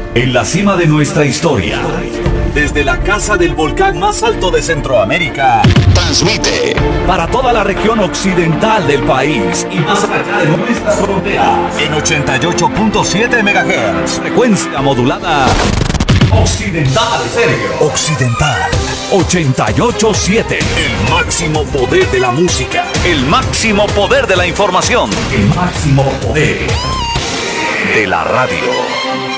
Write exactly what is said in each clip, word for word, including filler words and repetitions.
En la cima de nuestra historia, desde la casa del volcán más alto de Centroamérica, transmite para toda la región occidental del país y más allá de nuestras fronteras en ochenta y ocho punto siete megahertz, frecuencia modulada occidental, Sergio. Occidental ochenta y ocho punto siete. El máximo poder de la música, el máximo poder de la información, el máximo poder de la radio.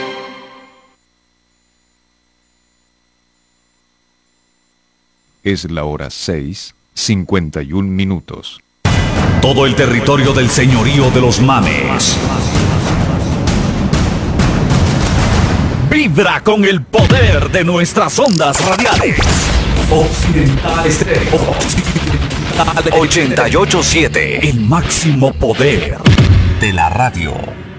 Es la hora seis, cincuenta y un minutos. Todo el territorio del señorío de los mames vibra con el poder de nuestras ondas radiales. Occidental Estéreo. Occidental ochenta y ocho punto siete. El máximo poder de la radio.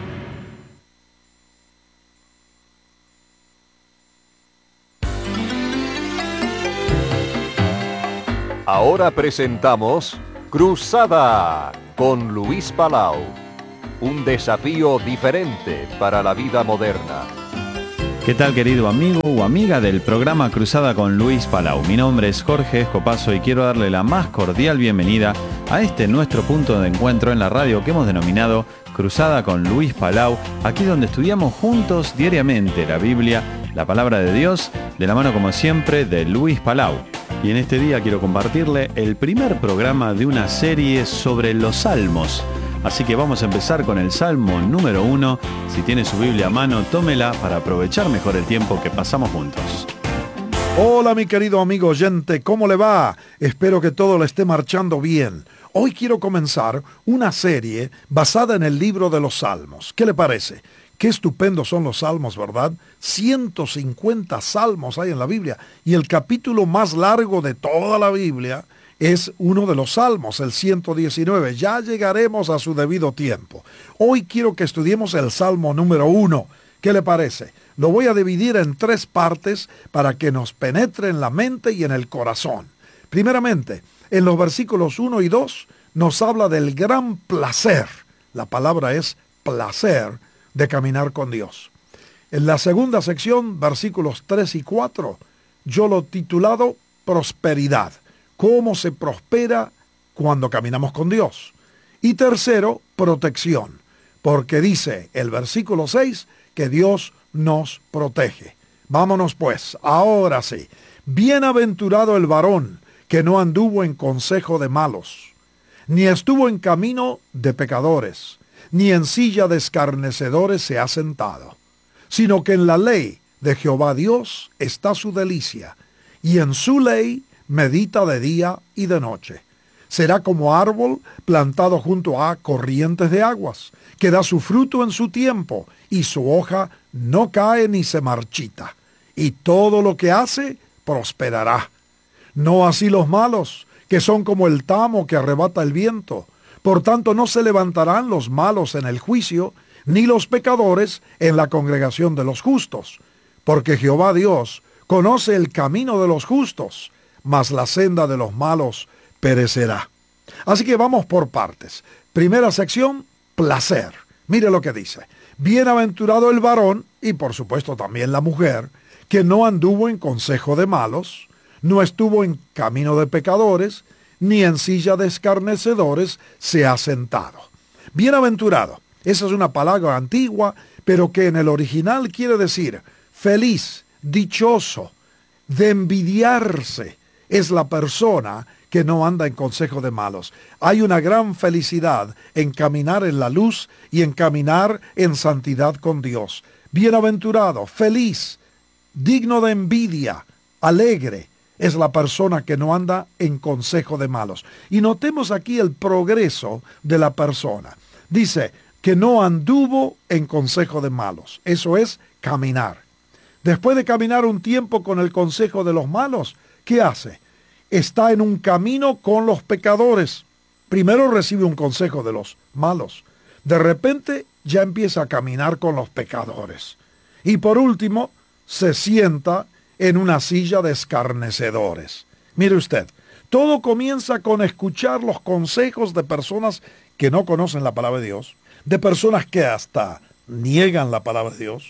Ahora presentamos Cruzada con Luis Palau. Un desafío diferente para la vida moderna. ¿Qué tal, querido amigo o amiga del programa Cruzada con Luis Palau? Mi nombre es Jorge Escopazo y quiero darle la más cordial bienvenida a este nuestro punto de encuentro en la radio que hemos denominado Cruzada con Luis Palau, aquí donde estudiamos juntos diariamente la Biblia, la palabra de Dios, de la mano como siempre de Luis Palau. Y en este día quiero compartirle el primer programa de una serie sobre los Salmos. Así que vamos a empezar con el Salmo número uno. Si tiene su Biblia a mano, tómela para aprovechar mejor el tiempo que pasamos juntos. Hola, mi querido amigo oyente, ¿cómo le va? Espero que todo le esté marchando bien. Hoy quiero comenzar una serie basada en el libro de los Salmos. ¿Qué le parece? Qué estupendos son los salmos, ¿verdad? ciento cincuenta salmos hay en la Biblia y el capítulo más largo de toda la Biblia es uno de los salmos, el ciento diecinueve. Ya llegaremos a su debido tiempo. Hoy quiero que estudiemos el salmo número uno. ¿Qué le parece? Lo voy a dividir en tres partes para que nos penetre en la mente y en el corazón. Primeramente, en los versículos uno y dos nos habla del gran placer. La palabra es placer de caminar con Dios. En la segunda sección, versículos tres y cuatro, yo lo he titulado prosperidad. Cómo se prospera cuando caminamos con Dios. Y tercero, protección. Porque dice el versículo seis que Dios nos protege. Vámonos pues, ahora sí. Bienaventurado el varón que no anduvo en consejo de malos, ni estuvo en camino de pecadores, ni en silla de escarnecedores se ha sentado, sino que en la ley de Jehová Dios está su delicia, y en su ley medita de día y de noche. Será como árbol plantado junto a corrientes de aguas, que da su fruto en su tiempo, y su hoja no cae ni se marchita, y todo lo que hace prosperará. No así los malos, que son como el tamo que arrebata el viento. Por tanto, no se levantarán los malos en el juicio, ni los pecadores en la congregación de los justos. Porque Jehová Dios conoce el camino de los justos, mas la senda de los malos perecerá. Así que vamos por partes. Primera sección, placer. Mire lo que dice. Bienaventurado el varón, y por supuesto también la mujer, que no anduvo en consejo de malos, no estuvo en camino de pecadores, ni en silla de escarnecedores se ha sentado. Bienaventurado, esa es una palabra antigua, pero que en el original quiere decir feliz, dichoso, de envidiarse. Es la persona que no anda en consejo de malos. Hay una gran felicidad en caminar en la luz y en caminar en santidad con Dios. Bienaventurado, feliz, digno de envidia, alegre, es la persona que no anda en consejo de malos. Y notemos aquí el progreso de la persona. Dice que no anduvo en consejo de malos. Eso es caminar. Después de caminar un tiempo con el consejo de los malos, ¿qué hace? Está en un camino con los pecadores. Primero recibe un consejo de los malos. De repente ya empieza a caminar con los pecadores. Y por último, se sienta en una silla de escarnecedores. Mire usted, todo comienza con escuchar los consejos de personas que no conocen la palabra de Dios, de personas que hasta niegan la palabra de Dios,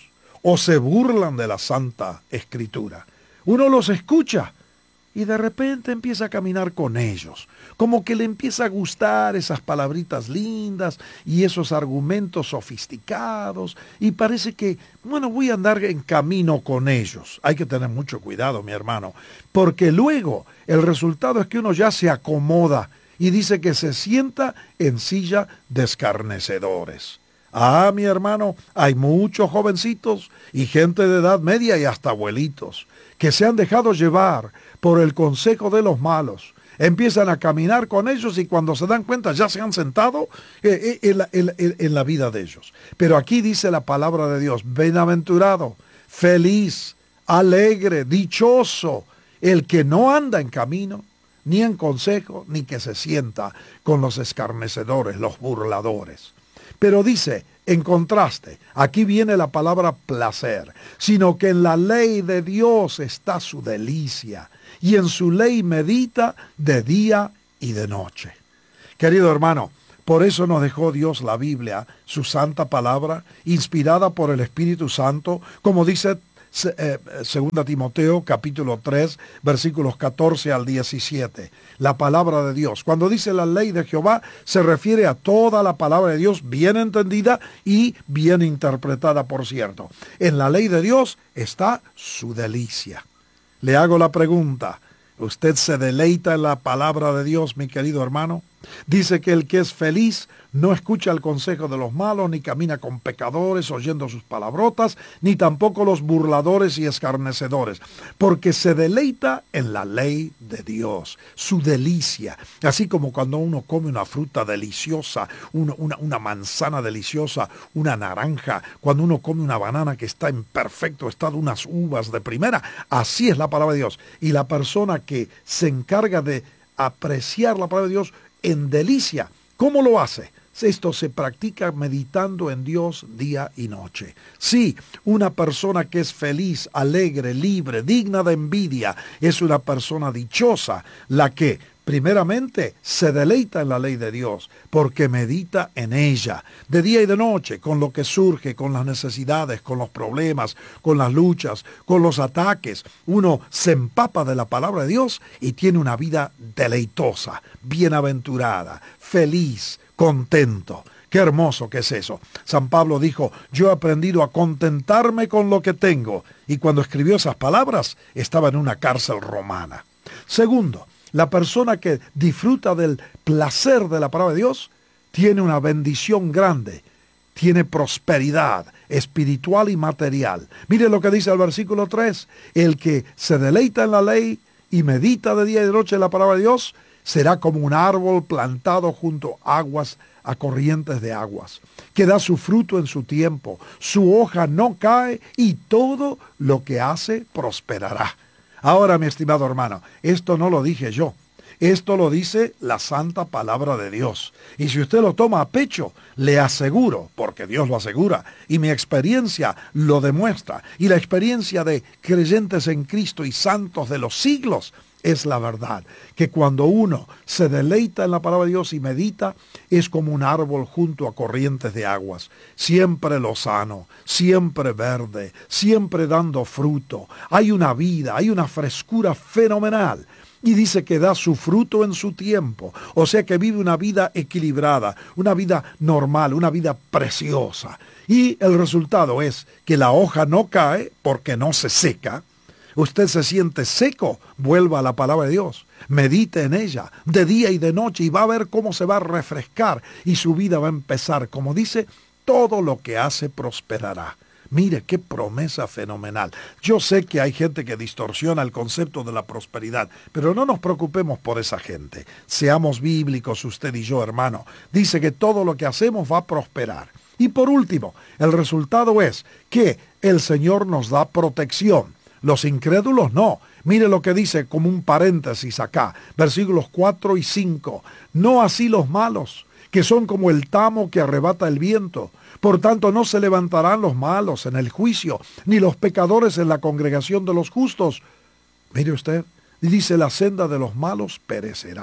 o se burlan de la Santa Escritura. Uno los escucha y de repente empieza a caminar con ellos, como que le empieza a gustar esas palabritas lindas y esos argumentos sofisticados, y parece que, bueno, voy a andar en camino con ellos. Hay que tener mucho cuidado, mi hermano, porque luego el resultado es que uno ya se acomoda y dice que se sienta en silla de escarnecedores. Ah, mi hermano, hay muchos jovencitos y gente de edad media y hasta abuelitos que se han dejado llevar por el consejo de los malos. Empiezan a caminar con ellos y cuando se dan cuenta ya se han sentado eh, en, la, en, en la vida de ellos. Pero aquí dice la palabra de Dios: bienaventurado, feliz, alegre, dichoso, el que no anda en camino, ni en consejo, ni que se sienta con los escarnecedores, los burladores. Pero dice, en contraste, aquí viene la palabra placer, sino que en la ley de Dios está su delicia, y en su ley medita de día y de noche. Querido hermano, por eso nos dejó Dios la Biblia, su santa palabra, inspirada por el Espíritu Santo, como dice eh, Segunda Timoteo capítulo tres, versículos catorce al diecisiete. La palabra de Dios. Cuando dice la ley de Jehová, se refiere a toda la palabra de Dios bien entendida y bien interpretada, por cierto. En la ley de Dios está su delicia. Le hago la pregunta: ¿usted se deleita en la palabra de Dios, mi querido hermano? Dice que el que es feliz no escucha el consejo de los malos, ni camina con pecadores oyendo sus palabrotas, ni tampoco los burladores y escarnecedores, porque se deleita en la ley de Dios, su delicia. Así como cuando uno come una fruta deliciosa, una, una, una manzana deliciosa, una naranja, cuando uno come una banana que está en perfecto estado, unas uvas de primera, así es la palabra de Dios. Y la persona que se encarga de apreciar la palabra de Dios en delicia, ¿cómo lo hace? Esto se practica meditando en Dios día y noche. Sí, una persona que es feliz, alegre, libre, digna de envidia, es una persona dichosa, la que primeramente se deleita en la ley de Dios, porque medita en ella, de día y de noche, con lo que surge, con las necesidades, con los problemas, con las luchas, con los ataques. Uno se empapa de la palabra de Dios y tiene una vida deleitosa, bienaventurada, feliz, contento. Qué hermoso que es eso. San Pablo dijo: yo he aprendido a contentarme con lo que tengo. Y cuando escribió esas palabras, estaba en una cárcel romana. Segundo, la persona que disfruta del placer de la palabra de Dios tiene una bendición grande, tiene prosperidad espiritual y material. Mire lo que dice el versículo tres: el que se deleita en la ley y medita de día y de noche en la palabra de Dios, será como un árbol plantado junto a aguas, a corrientes de aguas, que da su fruto en su tiempo, su hoja no cae y todo lo que hace prosperará. Ahora, mi estimado hermano, esto no lo dije yo, esto lo dice la santa palabra de Dios. Y si usted lo toma a pecho, le aseguro, porque Dios lo asegura, y mi experiencia lo demuestra, y la experiencia de creyentes en Cristo y santos de los siglos, es la verdad, que cuando uno se deleita en la palabra de Dios y medita, es como un árbol junto a corrientes de aguas, siempre lozano, siempre verde, siempre dando fruto. Hay una vida, hay una frescura fenomenal. Y dice que da su fruto en su tiempo, o sea que vive una vida equilibrada, una vida normal, una vida preciosa. Y el resultado es que la hoja no cae porque no se seca. Usted se siente seco, vuelva a la palabra de Dios, medite en ella de día y de noche y va a ver cómo se va a refrescar y su vida va a empezar. Como dice, todo lo que hace prosperará. Mire qué promesa fenomenal. Yo sé que hay gente que distorsiona el concepto de la prosperidad, pero no nos preocupemos por esa gente. Seamos bíblicos usted y yo, hermano. Dice que todo lo que hacemos va a prosperar. Y por último, el resultado es que el Señor nos da protección. Los incrédulos no. Mire lo que dice como un paréntesis acá, versículos cuatro y cinco. No así los malos, que son como el tamo que arrebata el viento. Por tanto, no se levantarán los malos en el juicio, ni los pecadores en la congregación de los justos. Mire usted, dice: la senda de los malos perecerá.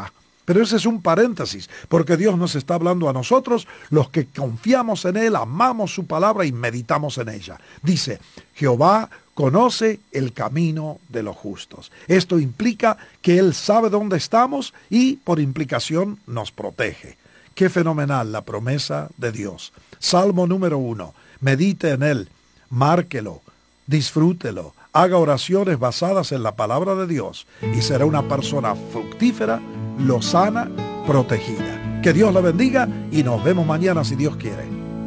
Pero ese es un paréntesis, porque Dios nos está hablando a nosotros, los que confiamos en Él, amamos su palabra y meditamos en ella. Dice, Jehová conoce el camino de los justos. Esto implica que Él sabe dónde estamos y, por implicación, nos protege. Qué fenomenal la promesa de Dios. Salmo número uno. Medite en Él, márquelo, disfrútelo, haga oraciones basadas en la palabra de Dios y será una persona fructífera, lozana, protegida. Que Dios la bendiga y nos vemos mañana si Dios quiere.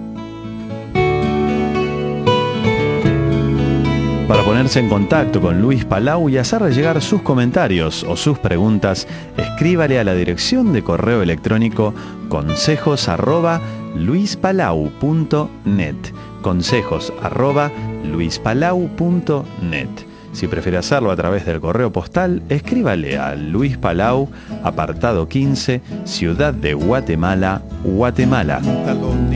Para ponerse en contacto con Luis Palau y hacerle llegar sus comentarios o sus preguntas, escríbale a la dirección de correo electrónico consejos arroba luispalau punto net. Consejos arroba luispalau punto net. Si prefiere hacerlo a través del correo postal, escríbale a Luis Palau, apartado quince, Ciudad de Guatemala, Guatemala.